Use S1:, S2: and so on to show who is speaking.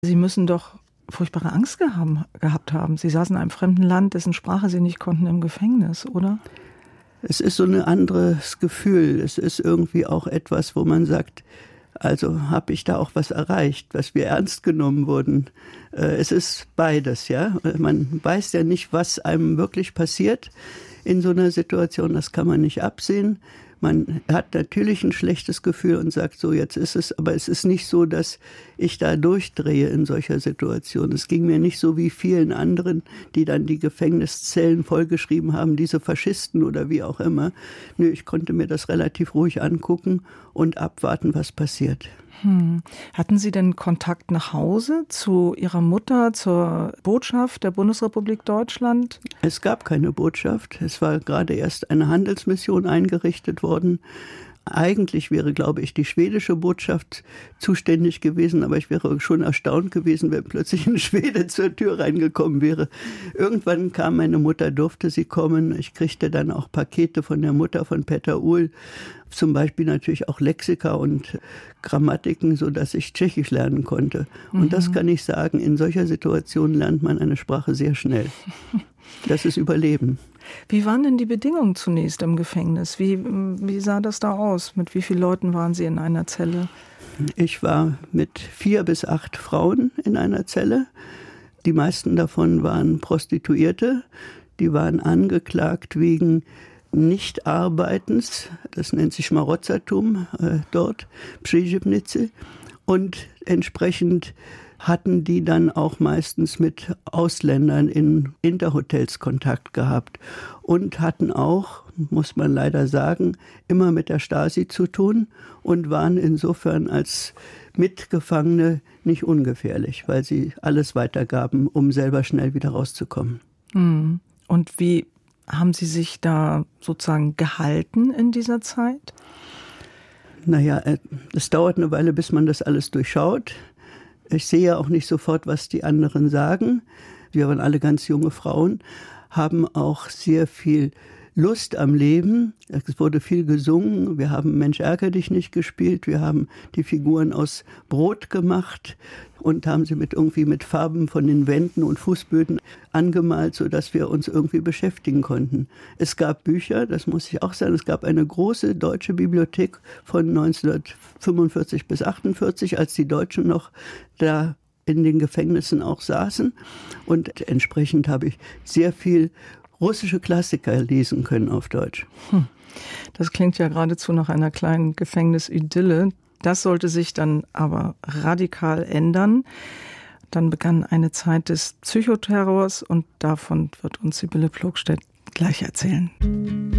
S1: Sie müssen doch furchtbare Angst gehabt haben. Sie saßen in einem fremden Land, dessen Sprache Sie nicht konnten, im Gefängnis, oder?
S2: Es ist so ein anderes Gefühl. Es ist irgendwie auch etwas, wo man sagt, also habe ich da auch was erreicht, was wir ernst genommen wurden. Es ist beides, ja. Man weiß ja nicht, was einem wirklich passiert in so einer Situation. Das kann man nicht absehen. Man hat natürlich ein schlechtes Gefühl und sagt, so jetzt ist es, aber es ist nicht so, dass ich da durchdrehe in solcher Situation. Es ging mir nicht so wie vielen anderen, die dann die Gefängniszellen vollgeschrieben haben, diese Faschisten oder wie auch immer. Nö, ich konnte mir das relativ ruhig angucken und abwarten, was passiert.
S1: Hatten Sie denn Kontakt nach Hause zu Ihrer Mutter, zur Botschaft der Bundesrepublik Deutschland?
S2: Es gab keine Botschaft. Es war gerade erst eine Handelsmission eingerichtet worden. Eigentlich wäre, glaube ich, die schwedische Botschaft zuständig gewesen, aber ich wäre schon erstaunt gewesen, wenn plötzlich ein Schwede zur Tür reingekommen wäre. Irgendwann kam meine Mutter, durfte sie kommen. Ich kriegte dann auch Pakete von der Mutter von Peter Uhl, zum Beispiel natürlich auch Lexika und Grammatiken, sodass ich Tschechisch lernen konnte. Und das kann ich sagen, in solcher Situation lernt man eine Sprache sehr schnell. Das ist Überleben.
S1: Wie waren denn die Bedingungen zunächst im Gefängnis? Wie sah das da aus? Mit wie vielen Leuten waren Sie in einer Zelle?
S2: Ich war mit 4 bis 8 Frauen in einer Zelle. Die meisten davon waren Prostituierte. Die waren angeklagt wegen Nichtarbeitens. Das nennt sich Schmarotzertum dort, Przejebnice. Und entsprechend hatten die dann auch meistens mit Ausländern in Interhotels Kontakt gehabt und hatten auch, muss man leider sagen, immer mit der Stasi zu tun und waren insofern als Mitgefangene nicht ungefährlich, weil sie alles weitergaben, um selber schnell wieder rauszukommen.
S1: Und wie haben Sie sich da sozusagen gehalten in dieser Zeit?
S2: Naja, es dauert eine Weile, bis man das alles durchschaut. Ich sehe ja auch nicht sofort, was die anderen sagen. Wir waren alle ganz junge Frauen, haben auch sehr viel Lust am Leben. Es wurde viel gesungen. Wir haben Mensch, ärger dich nicht gespielt. Wir haben die Figuren aus Brot gemacht und haben sie mit Farben von den Wänden und Fußböden angemalt, sodass wir uns irgendwie beschäftigen konnten. Es gab Bücher, das muss ich auch sagen. Es gab eine große deutsche Bibliothek von 1945 bis 1948, als die Deutschen noch da in den Gefängnissen auch saßen. Und entsprechend habe ich sehr viel russische Klassiker lesen können auf Deutsch.
S1: Das klingt ja geradezu nach einer kleinen Gefängnisidylle. Das sollte sich dann aber radikal ändern. Dann begann eine Zeit des Psychoterrors und davon wird uns Sibylle Plogstedt gleich erzählen.